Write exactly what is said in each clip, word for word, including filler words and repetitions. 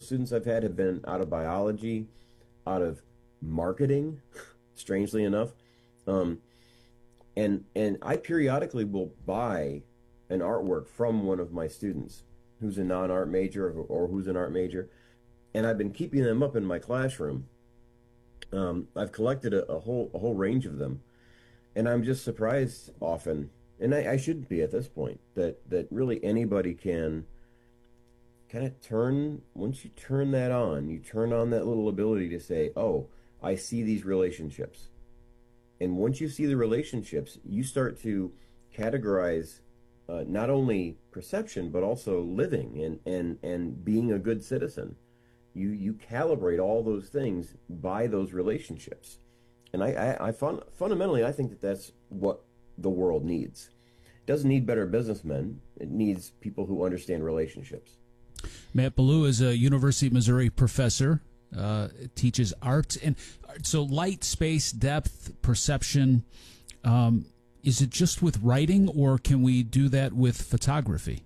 students I've had have been out of biology, out of marketing, strangely enough. Um, and and I periodically will buy an artwork from one of my students who's a non-art major or, or who's an art major, and I've been keeping them up in my classroom. Um, I've collected a, a whole a whole range of them, and I'm just surprised often, and I, I shouldn't be at this point, that that really anybody can kind of turn, once you turn that on, you turn on that little ability to say, oh, I see these relationships. And once you see the relationships, you start to categorize uh, not only perception, but also living and, and, and being a good citizen. You, you calibrate all those things by those relationships. And I, I, I fun, fundamentally, I think that that's what the world needs. It doesn't need better businessmen. It needs people who understand relationships. Matt Ballou is a University of Missouri professor, uh, teaches art. And so light, space, depth, perception, um, is it just with writing, or can we do that with photography?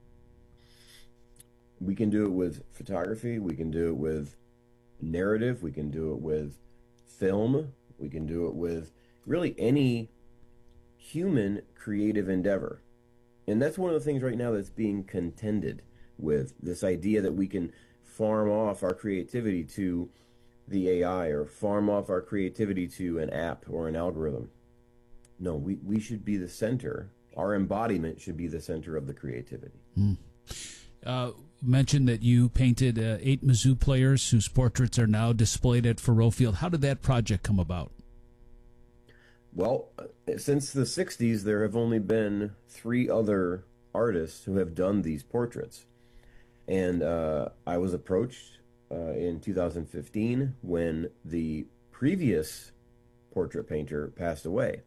We can do it with photography. We can do it with narrative. We can do it with film. We can do it with really any human creative endeavor. And that's one of the things right now that's being contended with, this idea that we can farm off our creativity to the A I or farm off our creativity to an app or an algorithm. No, we, we should be the center. Our embodiment should be the center of the creativity. Mm. Uh, mentioned that you painted uh, eight Mizzou players whose portraits are now displayed at Faurot Field. How did that project come about? Well, since the sixties, there have only been three other artists who have done these portraits. And uh, I was approached uh, in two thousand fifteen when the previous portrait painter passed away.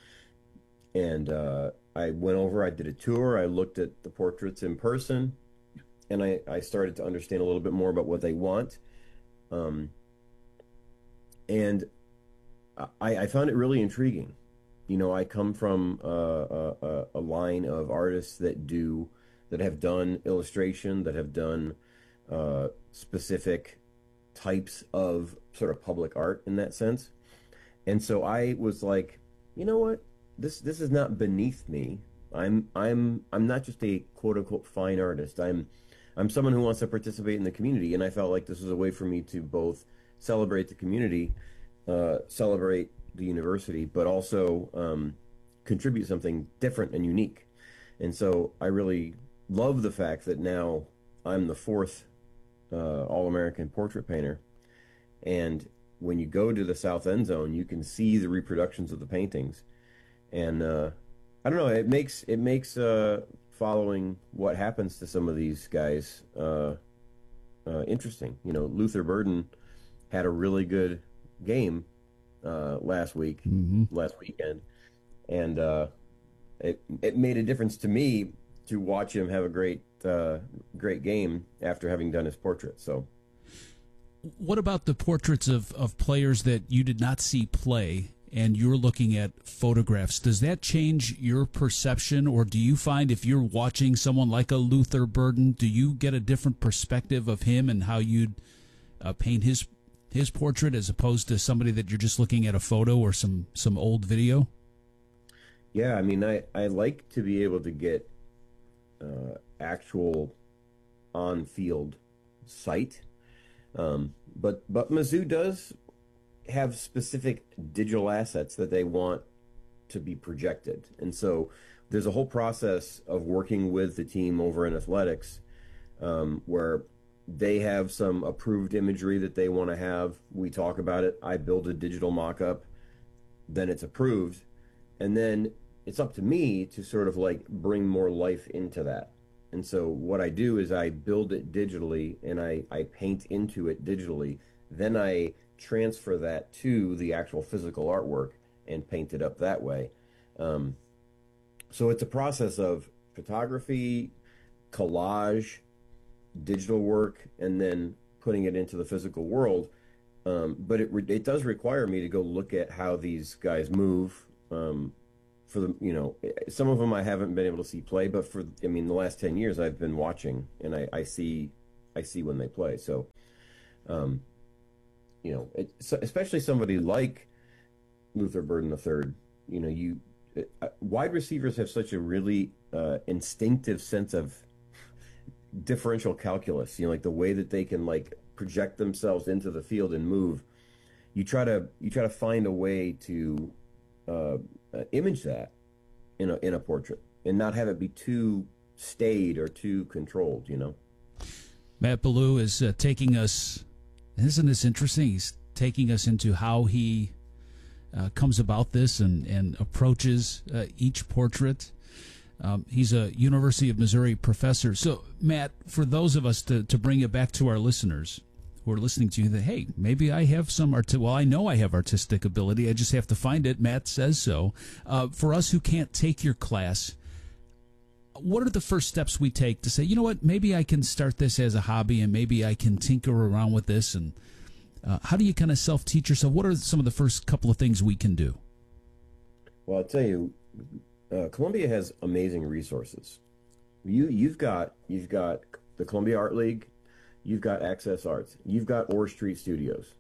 And uh, I went over, I did a tour, I looked at the portraits in person, and I, I started to understand a little bit more about what they want. Um, and I, I found it really intriguing. You know, I come from uh, a, a line of artists that do, that have done illustration, that have done uh, specific types of sort of public art in that sense. And so I was like, you know what? This this is not beneath me. I'm I'm I'm not just a quote unquote fine artist. I'm I'm someone who wants to participate in the community, and I felt like this was a way for me to both celebrate the community, uh, celebrate the university, but also um, contribute something different and unique. And so I really love the fact that now I'm the fourth uh, All-American portrait painter, and when you go to the South End Zone, you can see the reproductions of the paintings. And uh, I don't know, it makes it makes uh, following what happens to some of these guys uh, uh, interesting. You know, Luther Burden had a really good game uh, last week, mm-hmm. last weekend, and uh, it it made a difference to me to watch him have a great uh, great game after having done his portrait. So, what about the portraits of of players that you did not see play, and you're looking at photographs? Does that change your perception, or do you find if you're watching someone like a Luther Burden, do you get a different perspective of him and how you'd uh, paint his his portrait as opposed to somebody that you're just looking at a photo or some some old video? Yeah, I mean, I, I like to be able to get uh, actual on-field sight, um, but but Mizzou does have specific digital assets that they want to be projected. And so there's a whole process of working with the team over in athletics um, where they have some approved imagery that they want to have. We talk about it. I build a digital mock-up, then it's approved. And then it's up to me to sort of like bring more life into that. And so what I do is I build it digitally and I, I paint into it digitally. Then I transfer that to the actual physical artwork and paint it up that way. Um, so it's a process of photography, collage, digital work, and then putting it into the physical world. Um, but it it does require me to go look at how these guys move. Um, for the you know, some of them I haven't been able to see play, but for I mean the last ten years I've been watching, and I, I see I see when they play. So, um, you know, it, so especially somebody like Luther Burden the third. You know, you uh, wide receivers have such a really uh, instinctive sense of differential calculus. You know, like the way that they can like project themselves into the field and move. You try to you try to find a way to uh, uh, image that in a in a portrait and not have it be too staid or too controlled. You know. Matt Ballou is uh, taking us. Isn't this interesting? He's taking us into how he uh, comes about this and and approaches uh, each portrait. Um, he's a University of Missouri professor. So, Matt, for those of us to, to bring it back to our listeners who are listening to you, that, hey, maybe I have some art. Well, I know I have artistic ability. I just have to find it. Matt says so. Uh, for us who can't take your class, what are the first steps we take to say, you know what, maybe I can start this as a hobby and maybe I can tinker around with this? And uh, how do you kind of self-teach yourself? What are some of the first couple of things we can do? Well, I'll tell you, Uh, Columbia has amazing resources. You you've got you've got the Columbia Art League, you've got Access Arts, you've got Orr Street Studios,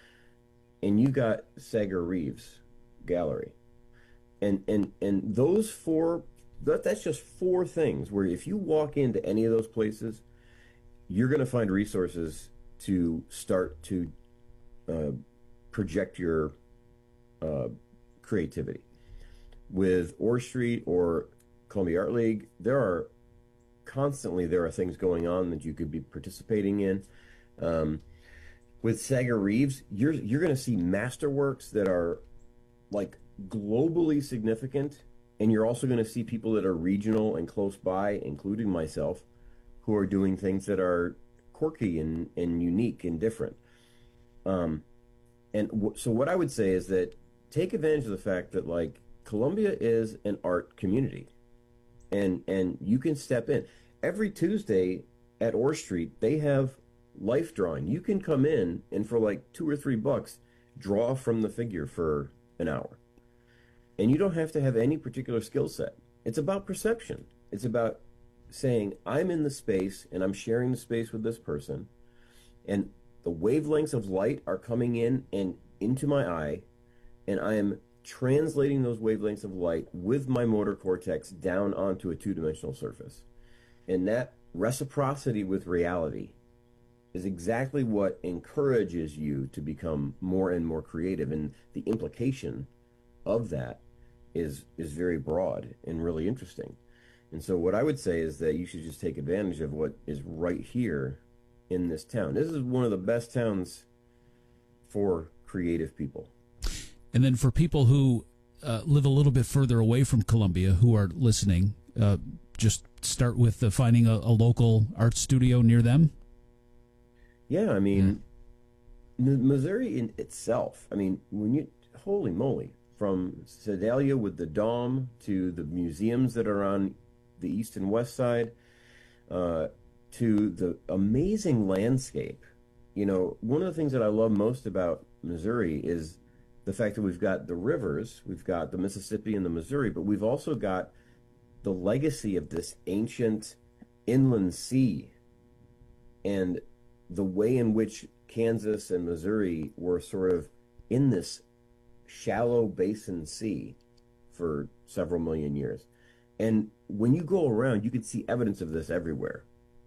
and you've got Sager Reeves Gallery, and and and those four that that's just four things where if you walk into any of those places, you're going to find resources to start to uh, project your uh, creativity. With Orr Street or Columbia Art League, there are constantly there are things going on that you could be participating in. Um, with Sager Reeves, you're you're going to see masterworks that are like globally significant, and you're also going to see people that are regional and close by, including myself, who are doing things that are quirky and, and unique and different. Um, and w- so what I would say is that take advantage of the fact that like Columbia is an art community, and and you can step in. Every Tuesday at Orr Street, they have life drawing. You can come in and for like two or three bucks, draw from the figure for an hour. And you don't have to have any particular skill set. It's about perception. It's about saying, I'm in the space and I'm sharing the space with this person, and the wavelengths of light are coming in and into my eye, and I am translating those wavelengths of light with my motor cortex down onto a two-dimensional surface. And that reciprocity with reality is exactly what encourages you to become more and more creative. And the implication of that is is very broad and really interesting. And so what I would say is that you should just take advantage of what is right here in this town. This is one of the best towns for creative people. And then for people who uh, live a little bit further away from Columbia who are listening, uh, just start with uh, finding a, a local art studio near them. Yeah, I mean, yeah. Missouri in itself, I mean, when you, holy moly, from Sedalia with the Dome to the museums that are on the east and west side, uh, to the amazing landscape. You know, one of the things that I love most about Missouri is the fact that we've got the rivers, we've got the Mississippi and the Missouri, but we've also got the legacy of this ancient inland sea and the way in which Kansas and Missouri were sort of in this shallow basin sea for several million years. And when you go around, you can see evidence of this everywhere.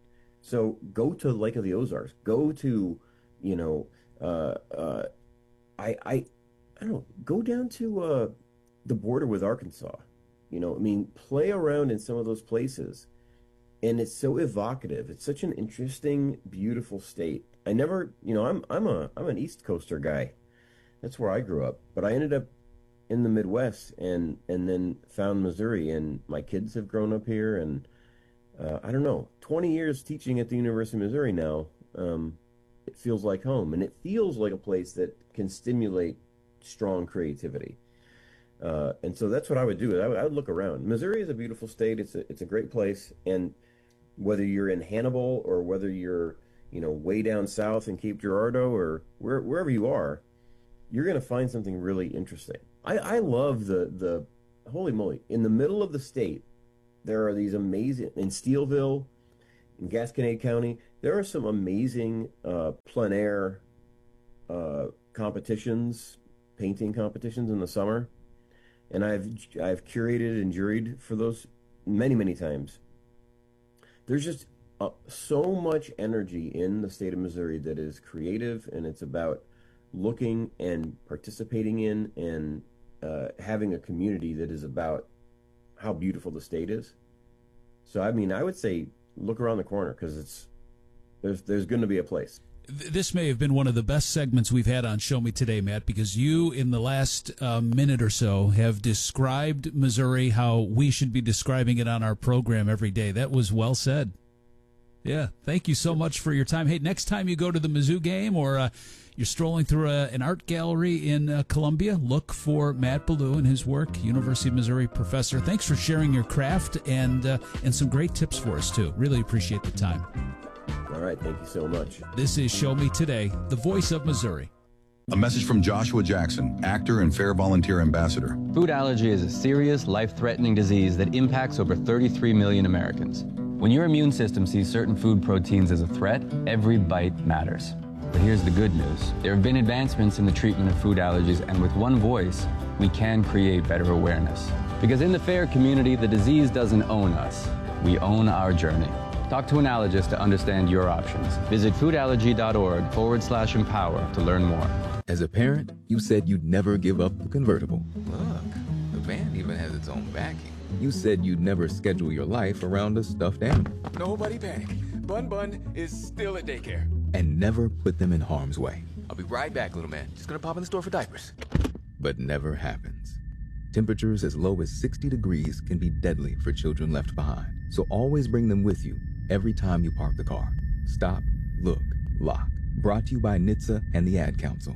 So go to Lake of the Ozarks. Go to, you know, uh, uh, I, I, I don't know. Go down to uh, the border with Arkansas. You know, I mean, play around in some of those places, and it's so evocative. It's such an interesting, beautiful state. I never, you know, I'm I'm a I'm an East Coaster guy. That's where I grew up, but I ended up in the Midwest, and and then found Missouri, and my kids have grown up here, and uh, I don't know, twenty years teaching at the University of Missouri now. Um, it feels like home, and it feels like a place that can stimulate strong creativity. Uh, and so that's what I would do. I would, I would look around. Missouri is a beautiful state. It's a it's a great place, and whether you're in Hannibal or whether you're, you know, way down south in Cape Girardeau or where, wherever you are, you're going to find something really interesting. I, I love the the holy moly, in the middle of the state, there are these amazing, in Steelville, in Gasconade County, there are some amazing uh, plein air uh, competitions, painting competitions in the summer, and I've I've curated and juried for those many many times. There's just uh, so much energy in the state of Missouri that is creative, and it's about looking and participating in and uh, having a community that is about how beautiful the state is. So I mean, I would say look around the corner because it's there's there's going to be a place. This may have been one of the best segments we've had on Show Me Today, Matt, because you, in the last uh, minute or so, have described Missouri how we should be describing it on our program every day. That was well said. Yeah, thank you so much for your time. Hey, next time you go to the Mizzou game or uh, you're strolling through a, an art gallery in uh, Columbia, look for Matt Ballou and his work, University of Missouri professor. Thanks for sharing your craft and uh, and some great tips for us, too. Really appreciate the time. All right, thank you so much. This is Show Me Today, the voice of Missouri. A message from Joshua Jackson, actor and Fair Volunteer Ambassador. Food allergy is a serious, life-threatening disease that impacts over thirty-three million Americans. When your immune system sees certain food proteins as a threat, every bite matters. But here's the good news. There have been advancements in the treatment of food allergies, and with one voice, we can create better awareness. Because in the FAIR community, the disease doesn't own us. We own our journey. Talk to an allergist to understand your options. Visit foodallergy.org forward slash empower to learn more. As a parent, you said you'd never give up the convertible. Look, the van even has its own backing. You said you'd never schedule your life around a stuffed animal. Nobody panic. Bun Bun is still at daycare. And never put them in harm's way. I'll be right back, little man. Just gonna pop in the store for diapers. But never happens. Temperatures as low as sixty degrees can be deadly for children left behind. So always bring them with you every time you park the car. Stop, look, lock. Brought to you by N H T S A and the Ad Council.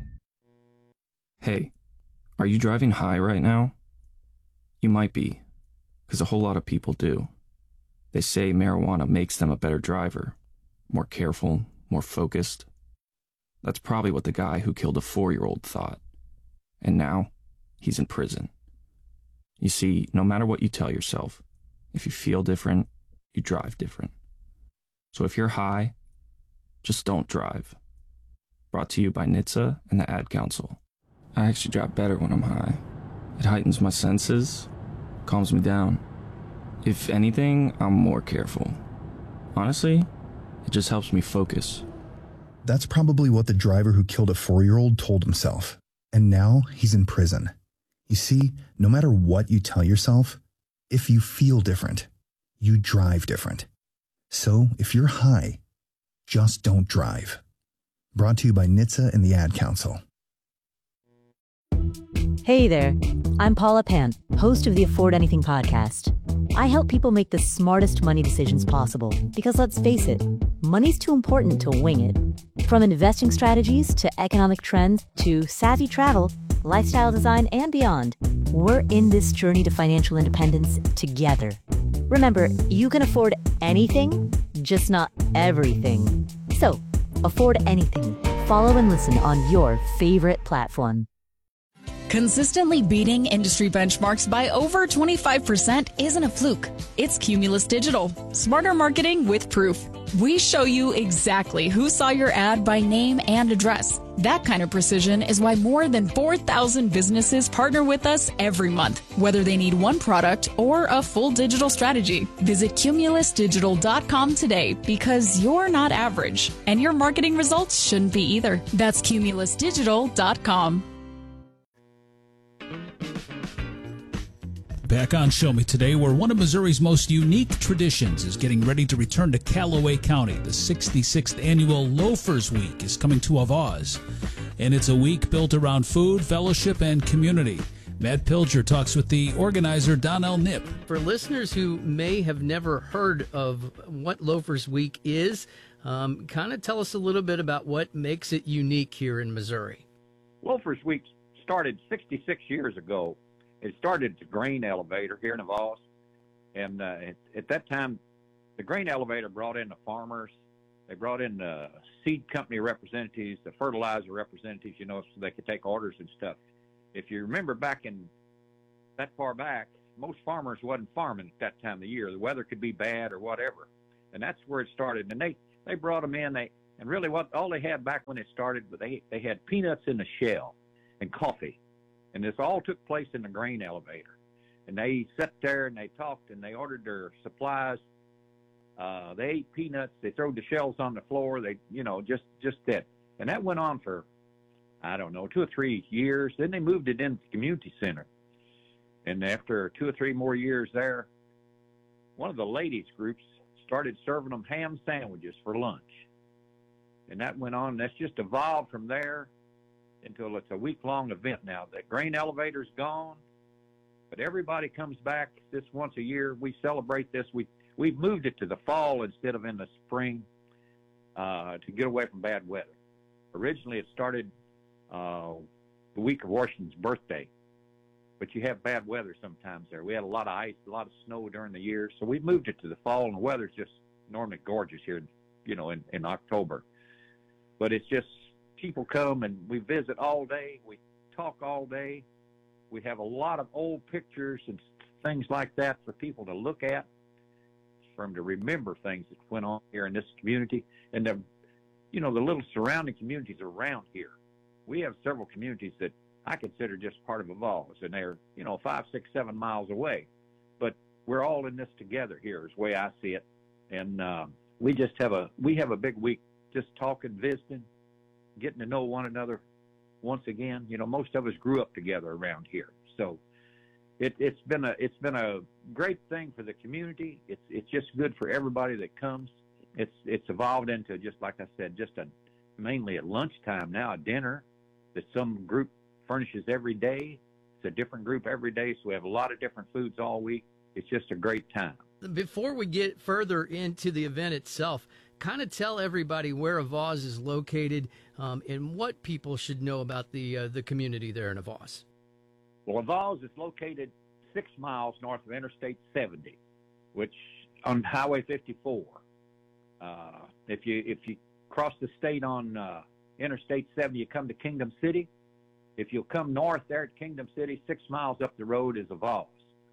Hey, are you driving high right now? You might be, because a whole lot of people do. They say marijuana makes them a better driver, more careful, more focused. That's probably what the guy who killed a four-year-old thought. And now, he's in prison. You see, no matter what you tell yourself, if you feel different, you drive different. So if you're high, just don't drive. Brought to you by N H T S A and the Ad Council. I actually drive better when I'm high. It heightens my senses, calms me down. If anything, I'm more careful. Honestly, it just helps me focus. That's probably what the driver who killed a four-year-old told himself. And now he's in prison. You see, no matter what you tell yourself, if you feel different, you drive different. So if you're high, just don't drive. Brought to you by N H T S A and the Ad Council. Hey there, I'm Paula Pant, host of the Afford Anything podcast. I help people make the smartest money decisions possible because let's face it, money's too important to wing it. From investing strategies to economic trends to savvy travel, lifestyle design, and beyond, we're in this journey to financial independence together. Remember, you can afford anything, just not everything. So, afford anything. Follow and listen on your favorite platform. Consistently beating industry benchmarks by over twenty-five percent isn't a fluke. It's Cumulus Digital. Smarter marketing with proof. We show you exactly who saw your ad by name and address. That kind of precision is why more than four thousand businesses partner with us every month, whether they need one product or a full digital strategy. Visit cumulus digital dot com today because you're not average, and your marketing results shouldn't be either. That's cumulus digital dot com. Back on Show Me Today, where one of Missouri's most unique traditions is getting ready to return to Callaway County. The sixty-sixth annual Loafers Week is coming to Avaaz, and it's a week built around food, fellowship, and community. Matt Pilger talks with the organizer, Donnell Nip. For listeners who may have never heard of what Loafers Week is, um, kind of tell us a little bit about what makes it unique here in Missouri. Loafers Week started sixty-six years ago. It started at the grain elevator here in Avaaz, and uh, at, at that time, the grain elevator brought in the farmers. They brought in the seed company representatives, the fertilizer representatives, you know, so they could take orders and stuff. If you remember back in that far back, most farmers wasn't farming at that time of the year. The weather could be bad or whatever. and that's where it started. And they they brought them in. They and really what all they had back when it started, but they they had peanuts in the shell and coffee, and this all took place in the grain elevator. And they sat there and they talked and they ordered their supplies. Uh, they ate peanuts. They threw the shells on the floor. They, you know, just just that, and that went on for, I don't know, two or three years. Then they moved it into the community center, and after two or three more years there, one of the ladies groups started serving them ham sandwiches for lunch, and that went on. That's just evolved from there until it's a week-long event now. The grain elevator's gone, but everybody comes back this once a year. We celebrate this. We We've moved it to the fall instead of in the spring uh, to get away from bad weather. Originally, it started uh, the week of Washington's birthday, but you have bad weather sometimes there. We had a lot of ice, a lot of snow during the year, so we moved it to the fall, and the weather's just normally gorgeous here, you know, in, in October. But it's just people come, and we visit all day. We talk all day. We have a lot of old pictures and things like that for people to look at, for them to remember things that went on here in this community and the, you know, the little surrounding communities around here. We have several communities that I consider just part of Evolves, and they're, you know, five, six, seven miles away, but we're all in this together here is the way I see it. And um, we just have a, we have a big week just talking, visiting, getting to know one another once again. You know, most of us grew up together around here. So It, it's been a it's been a great thing for the community. It's it's just good for everybody that comes. It's it's evolved into, just like I said, just a mainly at lunchtime now, a dinner that some group furnishes every day. It's a different group every day, so we have a lot of different foods all week. It's just a great time. Before we get further into the event itself, kind of tell everybody where Avaaz is located um, and what people should know about the uh, the community there in Avaaz. Well, Avaaz is located six miles north of Interstate seventy, which on Highway fifty-four. Uh, if you if you cross the state on uh, Interstate seventy, you come to Kingdom City. If you'll come north there at Kingdom City, six miles up the road is Avaaz.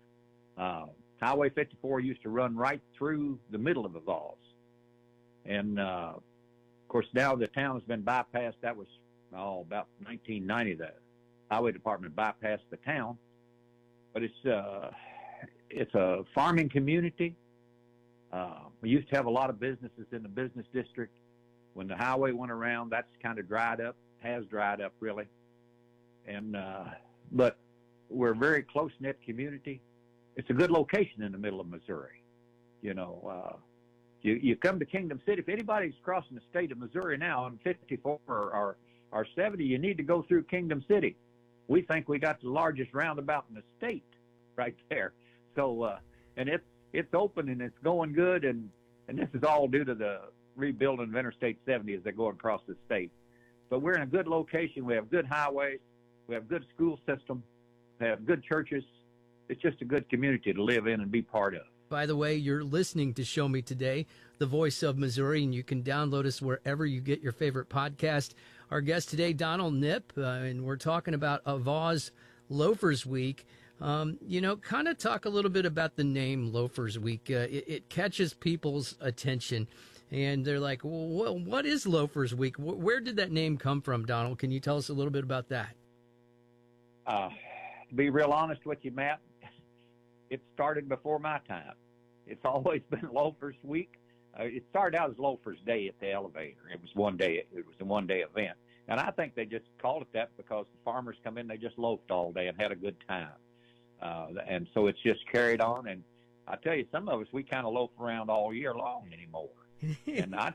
Uh, Highway fifty-four used to run right through the middle of Avaaz. And, uh, of course, now the town has been bypassed. That was oh, about nineteen ninety, the Highway Department bypassed the town. But it's, uh, it's a farming community. Uh, we used to have a lot of businesses in the business district. When the highway went around, that's kind of dried up, has dried up, really. And uh, but we're a very close-knit community. It's a good location in the middle of Missouri. You know, uh, you you come to Kingdom City. If anybody's crossing the state of Missouri now on fifty-four or, or, or seventy, you need to go through Kingdom City. We think we got the largest roundabout in the state right there. So, uh, and it's it's open and it's going good, and, and this is all due to the rebuilding of Interstate seventy as they go across the state. But we're in a good location. We have good highways. We have good school system. We have good churches. It's just a good community to live in and be part of. By the way, you're listening to Show Me Today, the voice of Missouri, and you can download us wherever you get your favorite podcast. Our guest today, Donald Knipp, uh, and we're talking about Avaaz Loafers Week. Um, you know, kind of talk a little bit about the name Loafers Week. Uh, it, it catches people's attention, and they're like, well, what is Loafers Week? Where did that name come from, Donald? Can you tell us a little bit about that? Uh, to be real honest with you, Matt, it started before my time. It's always been Loafers Week. Uh, it started out as Loafers Day at the elevator. It was one day. It was a one-day event, and I think they just called it that because the farmers come in, they just loafed all day and had a good time, uh, and so it's just carried on. And I tell you, some of us we kind of loaf around all year long anymore. And I,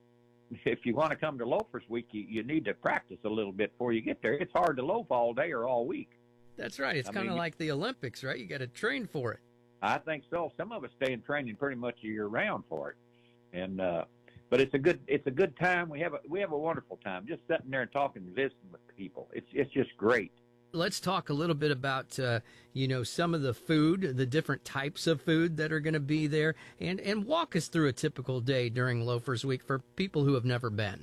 if you want to come to Loafers Week, you, you need to practice a little bit before you get there. It's hard to loaf all day or all week. That's right. It's kind of like the Olympics, right? You got to train for it. I think so. Some of us stay in training pretty much year round for it, and uh, but it's a good it's a good time. We have a we have a wonderful time just sitting there and talking and visiting with people. It's it's just great. Let's talk a little bit about uh, you know some of the food, the different types of food that are going to be there, and and walk us through a typical day during Loafers Week for people who have never been.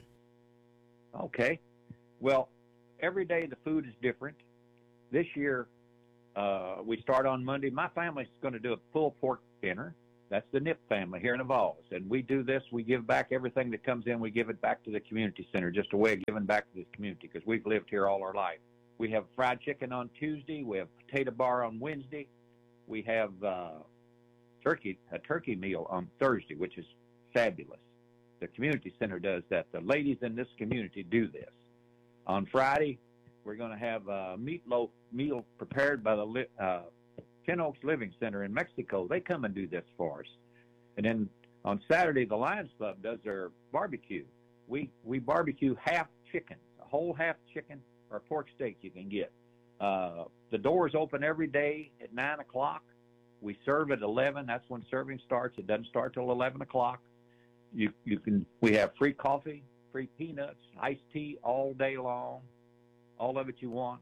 Okay, well, every day the food is different. This year, uh, we start on Monday. My family's going to do a pulled pork dinner. That's the Nip family here in Avaz. And we do this. We give back everything that comes in. We give it back to the community center, just a way of giving back to the community because we've lived here all our life. We have fried chicken on Tuesday. We have potato bar on Wednesday. We have uh, turkey a turkey meal on Thursday, which is fabulous. The community center does that. The ladies in this community do this. On Friday, we're going to have a meatloaf meal prepared by the uh, Ten Oaks Living Center in Mexico. They come and do this for us. And then on Saturday, the Lions Club does their barbecue. We we barbecue half chicken, a whole half chicken or pork steak you can get. Uh, the doors open every day at nine o'clock. We serve at eleven. That's when serving starts. It doesn't start till eleven o'clock. You you can. We have free coffee, free peanuts, iced tea all day long. All of it you want.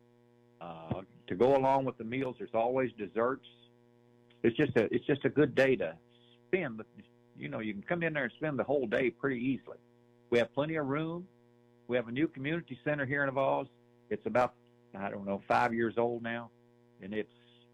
Uh, to go along with the meals, there's always desserts. It's just a it's just a good day to spend. You know, you can come in there and spend the whole day pretty easily. We have plenty of room. We have a new community center here in Avaz. It's about I don't know five years old now, and it's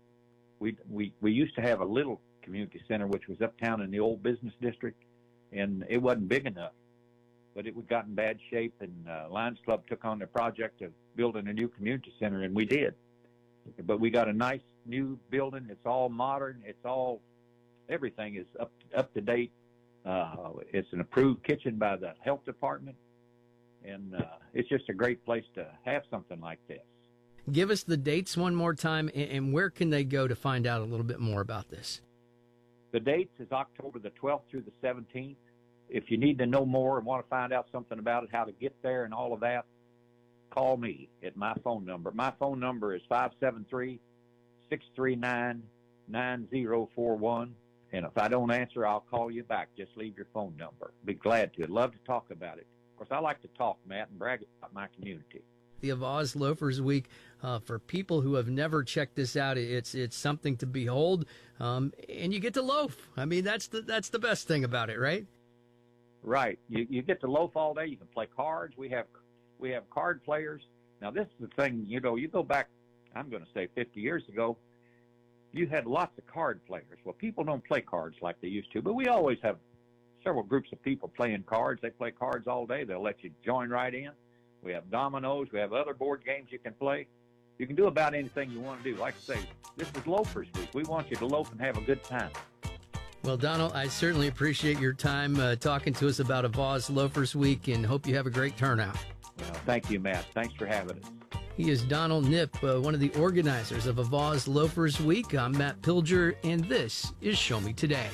we we we used to have a little community center which was uptown in the old business district, and it wasn't big enough. But it got in bad shape, and uh, Lions Club took on the project of building a new community center, and we did. But we got a nice new building. It's all modern. It's all, everything is up up to date. Uh, it's an approved kitchen by the health department, and uh, it's just a great place to have something like this. Give us the dates one more time, and, and where can they go to find out a little bit more about this? The dates is October the twelfth through the seventeenth. If you need to know more and want to find out something about it, how to get there and all of that, call me at my phone number. My phone number is five seven three, six three nine, nine zero four one. And if I don't answer, I'll call you back. Just leave your phone number. Be glad to. I'd love to talk about it. Of course, I like to talk, Matt, and brag about my community. The Avaz Loafers Week, uh, for people who have never checked this out, it's it's something to behold, um, and you get to loaf. I mean, that's the that's the best thing about it, right? Right. You you get to loaf all day. You can play cards. We have we have card players. Now, this is the thing, you know, you go back, I'm going to say fifty years ago, you had lots of card players. Well, people don't play cards like they used to, but we always have several groups of people playing cards. They play cards all day. They'll let you join right in. We have dominoes. We have other board games you can play. You can do about anything you want to do. Like I say, this is Loafers Week. We want you to loaf and have a good time. Well, Donald, I certainly appreciate your time uh, talking to us about Avaz Loafers Week, and hope you have a great turnout. Well, thank you, Matt. Thanks for having us. He is Donald Nip, uh, one of the organizers of Avaz Loafers Week. I'm Matt Pilger, and this is Show Me Today.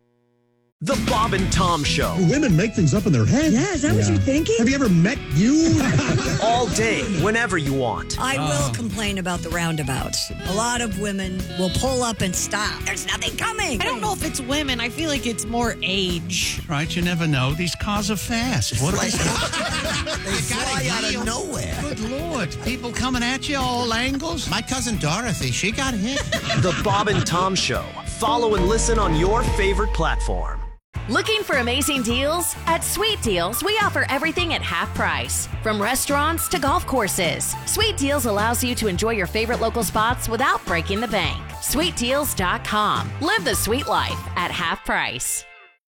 The Bob and Tom Show. Women make things up in their head. Yeah, is that yeah. what you're thinking? Have you ever met you? All day, whenever you want. I oh. will complain about the roundabouts. A lot of women will pull up and stop. There's nothing coming. I don't know if it's women. I feel like it's more age. Right, you never know. These cars are fast. What like, they fly out of nowhere. Good Lord. People coming at you all angles. My cousin Dorothy, she got hit. The Bob and Tom Show. Follow and listen on your favorite platform. Looking for amazing deals? At Sweet Deals, we offer everything at half price. From restaurants to golf courses, Sweet Deals allows you to enjoy your favorite local spots without breaking the bank. sweet deals dot com. Live the sweet life at half price.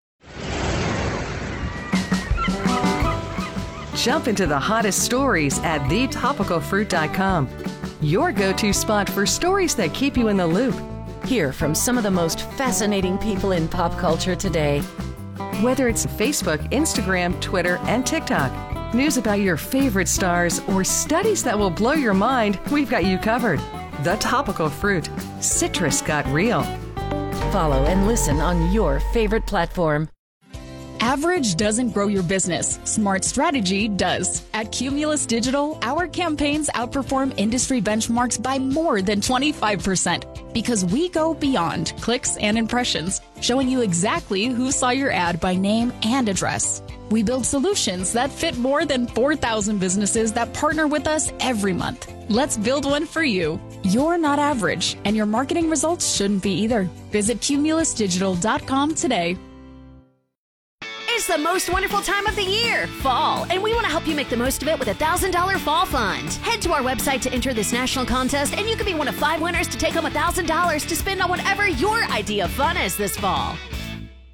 Jump into the hottest stories at the topical fruit dot com. Your go-to spot for stories that keep you in the loop. Hear from some of the most fascinating people in pop culture today. Whether it's Facebook, Instagram, Twitter, and TikTok, news about your favorite stars, or studies that will blow your mind, we've got you covered. The Topical Fruit. Citrus got real. Follow and listen on your favorite platform. Average doesn't grow your business. Smart strategy does. At Cumulus Digital, our campaigns outperform industry benchmarks by more than twenty-five percent because we go beyond clicks and impressions, showing you exactly who saw your ad by name and address. We build solutions that fit more than four thousand businesses that partner with us every month. Let's build one for you. You're not average, and your marketing results shouldn't be either. Visit cumulus digital dot com today. is the most wonderful time of the year, fall, and we want to help you make the most of it with a one thousand dollars Fall Fund. Head to our website to enter this national contest, and you could be one of five winners to take home one thousand dollars to spend on whatever your idea of fun is this fall.